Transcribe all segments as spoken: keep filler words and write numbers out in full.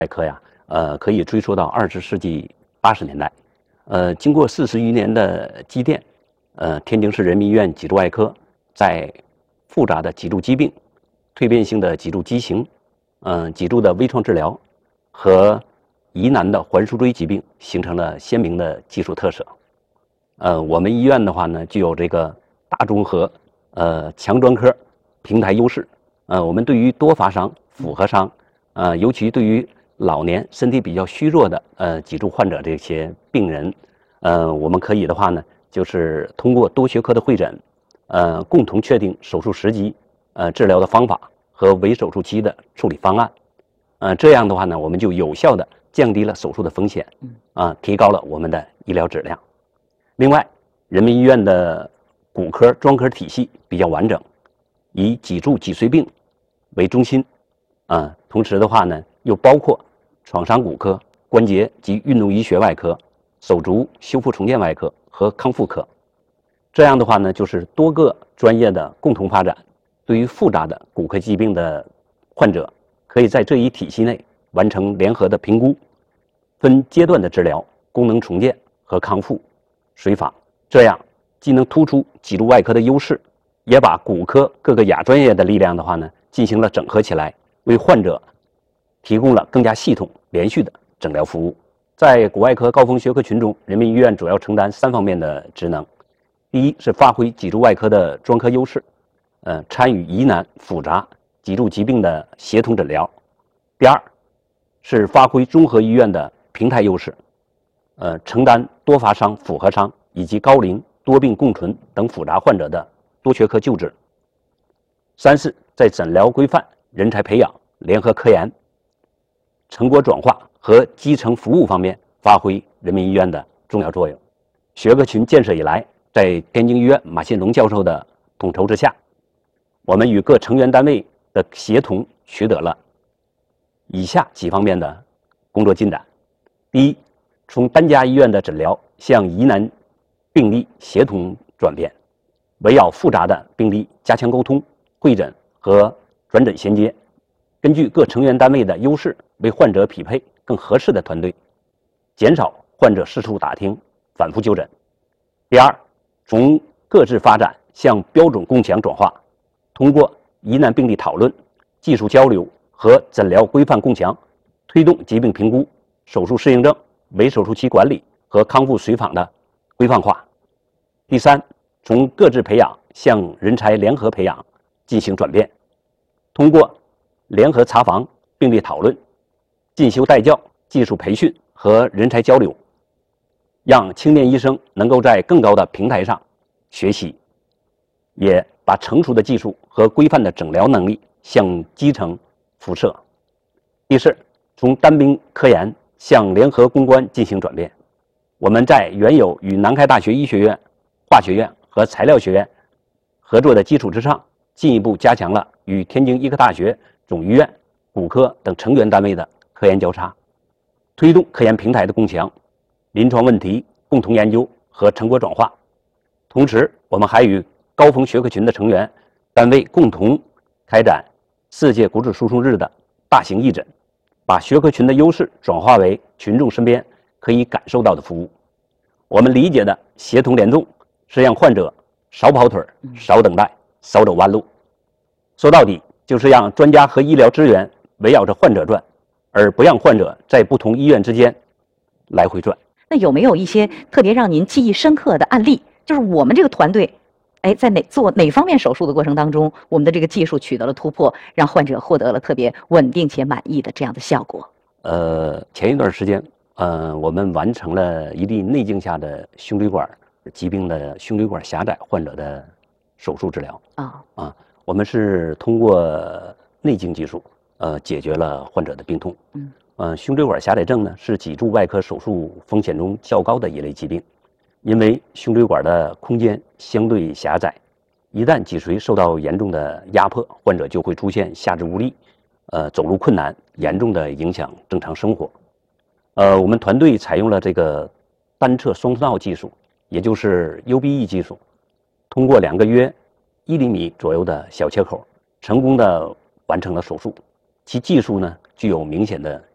外科呀，呃，可以追溯到二十世纪八十年代。呃，经过四十余年的积淀，呃，天津市人民医院脊柱外科在复杂的脊柱疾病、蜕变性的脊柱畸形、嗯、呃，脊柱的微创治疗和疑难的寰枢椎疾病形成了鲜明的技术特色。呃，我们医院的话呢，具有这个大综合、呃强专科平台优势。呃，我们对于多发伤、复合伤，呃，尤其对于老年身体比较虚弱的呃脊柱患者这些病人，呃，我们可以的话呢，就是通过多学科的会诊，呃，共同确定手术时机、呃治疗的方法和围手术期的处理方案。呃，这样的话呢，我们就有效的降低了手术的风险，啊、呃，提高了我们的医疗质量。另外，人民医院的骨科专科体系比较完整，以脊柱脊髓病为中心，啊、呃，同时的话呢，又包括创伤骨科、关节及运动医学外科、手足修复重建外科和康复科。这样的话呢，就是多个专业的共同发展，对于复杂的骨科疾病的患者，可以在这一体系内完成联合的评估，分阶段的治疗、功能重建和康复随访。这样既能突出脊柱外科的优势，也把骨科各个亚专业的力量的话呢，进行了整合起来，为患者提供了更加系统、连续的诊疗服务。在骨外科高峰学科群中，人民医院主要承担三方面的职能：第一是发挥脊柱外科的专科优势，呃，参与疑难复杂脊柱疾病的协同诊疗；第二是发挥综合医院的平台优势，呃，承担多发伤、复合伤以及高龄多病共存等复杂患者的多学科救治；三是在诊疗规范、人才培养、联合科研、成果转化和基层服务方面发挥人民医院的重要作用。学科群建设以来，在天津医院马新荣教授的统筹之下，我们与各成员单位的协同取得了以下几方面的工作进展。第一，从单家医院的诊疗向疑难病例协同转变，围绕复杂的病例加强沟通、会诊和转诊衔接，根据各成员单位的优势，为患者匹配更合适的团队，减少患者四处打听、反复就诊。第二，从各自发展向标准共享转化，通过疑难病例讨论、技术交流和诊疗规范共享，推动疾病评估、手术适应症、围手术期管理和康复随访的规范化。第三，从各自培养向人才联合培养进行转变，通过联合查房、病例讨论、进修带教、技术培训和人才交流，让青年医生能够在更高的平台上学习，也把成熟的技术和规范的诊疗能力向基层辐射。第四，从单兵科研向联合攻关进行转变。我们在原有与南开大学医学院、化学院和材料学院合作的基础之上，进一步加强了与天津医科大学总医院、骨科等成员单位的科研交叉，推动科研平台的共享、临床问题共同研究和成果转化。同时，我们还与高峰学科群的成员单位共同开展世界骨质疏松日的大型义诊，把学科群的优势转化为群众身边可以感受到的服务。我们理解的协同联动是让患者少跑腿、少等待、少走弯路。说到底，就是让专家和医疗资源围绕着患者转，而不让患者在不同医院之间来回转。 那有没有一些特别让您记忆深刻的案例？就是我们这个团队，哎，在哪做哪方面手术的过程当中，我们的这个技术取得了突破，让患者获得了特别稳定且满意的这样的效果。 呃，前一段时间，呃，我们完成了一例内镜下的胸椎管疾病的胸椎管狭窄患者的手术治疗。 啊、 哦、啊，我们是通过内镜技术，呃，解决了患者的病痛。 嗯。 呃，胸椎管狭窄症呢是脊柱外科手术风险中较高的一类疾病，因为胸椎管的空间相对狭窄，一旦脊髓受到严重的压迫，患者就会出现下肢无力，呃，走路困难，严重的影响正常生活。呃，我们团队采用了这个单侧双通道技术，也就是 U B E 技术，通过两个约一厘米左右的小切口，成功的完成了手术。其技术呢具有明显的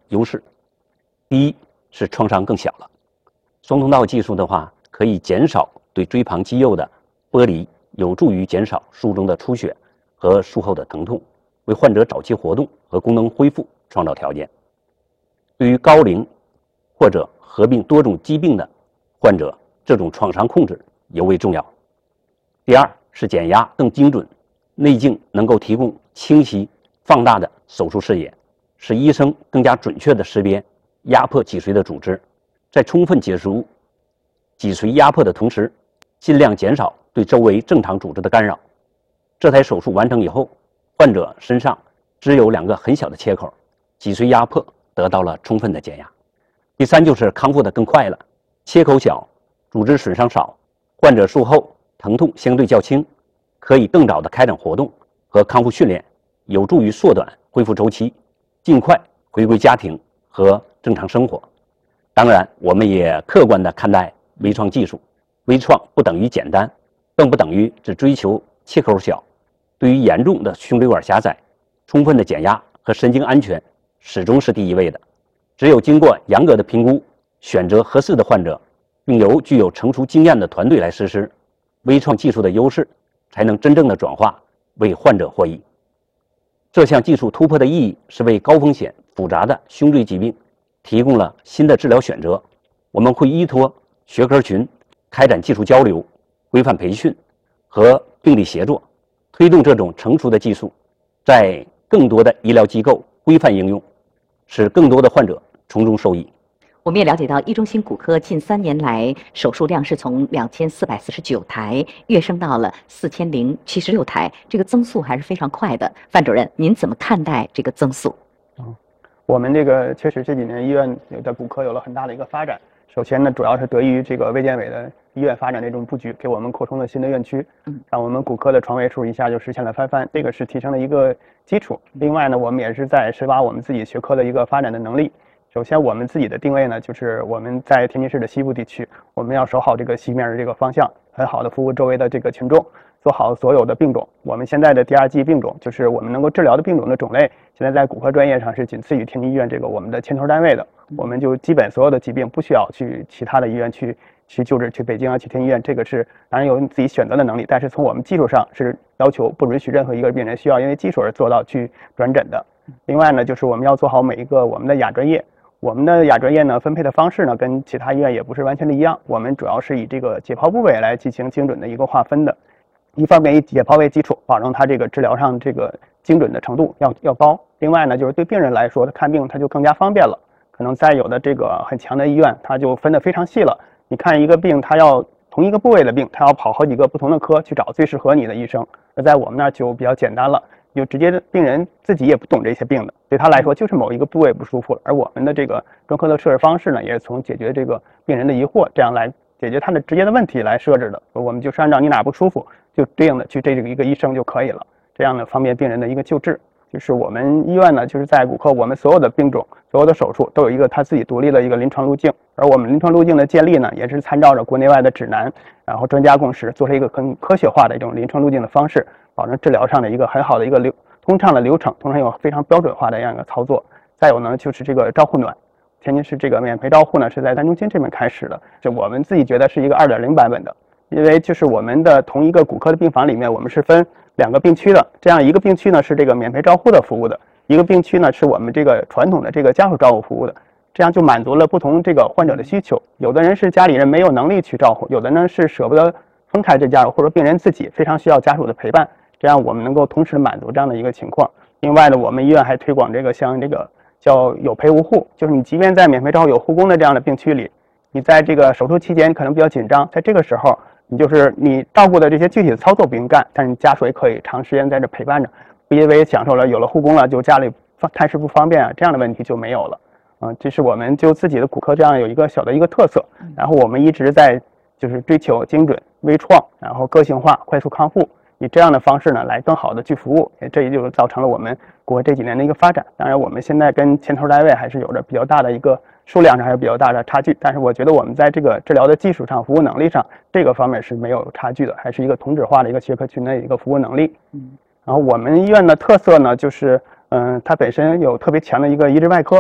优势。第一是创伤更小了，双通道技术的话，可以减少对椎旁肌肉的剥离，有助于减少术中的出血和术后的疼痛，为患者早期活动和功能恢复创造条件。对于高龄或者合并多种疾病的患者，这种创伤控制尤为重要。第二是减压更精准，内镜能够提供清晰放大的手术视野，使医生更加准确地识别压迫脊髓的组织，在充分解除脊髓压迫的同时，尽量减少对周围正常组织的干扰。这台手术完成以后，患者身上只有两个很小的切口，脊髓压迫得到了充分的减压。第三就是康复的更快了，切口小，组织损伤少，患者术后疼痛相对较轻，可以更早的开展活动和康复训练，有助于缩短恢复周期，尽快回归家庭和正常生活。当然，我们也客观地看待微创技术，微创不等于简单，更不等于只追求切口小。对于严重的胸椎管狭窄，充分的减压和神经安全始终是第一位的。只有经过严格的评估，选择合适的患者，并由具有成熟经验的团队来实施，微创技术的优势才能真正的转化为患者获益。这项技术突破的意义是为高风险复杂的胸椎疾病提供了新的治疗选择。我们会依托学科群开展技术交流、规范培训和病例协作，推动这种成熟的技术在更多的医疗机构规范应用，使更多的患者从中受益。 我们也了解到，一中心骨科近三年来手术量是从两千四百四十九台跃升到了四千零七十六台，这个增速还是非常快的。范主任，您怎么看待这个增速？ 嗯，我们这个确实这几年医院的骨科有了很大的一个发展。首先呢，主要是得益于这个卫健委的医院发展这种布局，给我们扩充了新的院区，让我们骨科的床位数一下就实现了翻番，这个是提升了一个基础。另外呢，我们也是在深挖我们自己学科的一个发展的能力。首先，我们自己的定位呢，就是我们在天津市的西部地区，我们要守好这个西面的这个方向，很好的服务周围的这个群众，做好所有的病种。我们现在的第二季病种，就是我们能够治疗的病种的种类，现在在骨科专业上是仅次于天津医院这个我们的牵头单位的。我们就基本所有的疾病不需要去其他的医院去去救治，去北京啊，去天津医院，这个是当然有你自己选择的能力，但是从我们技术上是要求不允许任何一个病人需要因为基础而做到去转诊的。另外呢，就是我们要做好每一个我们的亚专业。我们的亚专业呢，分配的方式呢，跟其他医院也不是完全的一样。我们主要是以这个解剖部位来进行精准的一个划分的。一方面以解剖为基础，保证它这个治疗上这个精准的程度要要高。另外呢，就是对病人来说，他看病他就更加方便了。可能在有的这个很强的医院，它就分得非常细了。你看一个病，他要同一个部位的病，他要跑好几个不同的科去找最适合你的医生。而在我们那儿就比较简单了。就直接病人自己也不懂这些病的，对他来说就是某一个部位不舒服了，而我们的这个专科的设置方式呢，也是从解决这个病人的疑惑，这样来解决他的直接的问题来设置的。我们就是按照你哪不舒服，就对应的去这个一个医生就可以了，这样呢方便病人的一个救治。就是我们医院呢，就是在骨科，我们所有的病种、所有的手术都有一个他自己独立的一个临床路径，而我们临床路径的建立呢，也是参照着国内外的指南，然后专家共识，做了一个很科学化的一种临床路径的方式，保证治疗上的一个很好的一个流通畅的流程，同时有非常标准化的这样一个操作。再有呢，就是这个照护暖，天津市这个免赔照护呢是在单中心这边开始的，就我们自己觉得是一个 二点零 版本的，因为就是我们的同一个骨科的病房里面，我们是分两个病区的，这样一个病区呢是这个免赔照护的服务的，一个病区呢是我们这个传统的这个家属照护服务的，这样就满足了不同这个患者的需求。有的人是家里人没有能力去照护，有的呢是舍不得分开这家属，或者病人自己非常需要家属的陪伴，这样我们能够同时满足这样的一个情况。另外呢，我们医院还推广这个像这个叫有陪无护，就是你即便在免赔照护有护工的这样的病区里，你在这个手术期间可能比较紧张，在这个时候你就是你照顾的这些具体的操作不用干，但是你家属也可以长时间在这陪伴着，不因为享受了有了护工了就家里探视不方便啊，这样的问题就没有了。嗯，这是我们就自己的骨科这样有一个小的一个特色，然后我们一直在就是追求精准、微创，然后个性化、快速康复，以这样的方式呢来更好的去服务，这也就造成了我们国这几年的一个发展。当然我们现在跟牵头单位还是有着比较大的一个数量上还有比较大的差距，但是我觉得我们在这个治疗的技术上、服务能力上这个方面是没有差距的，还是一个同质化的一个学科群的一个服务能力。嗯，然后我们医院的特色呢，就是嗯，它本身有特别强的一个移植外科，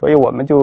所以我们就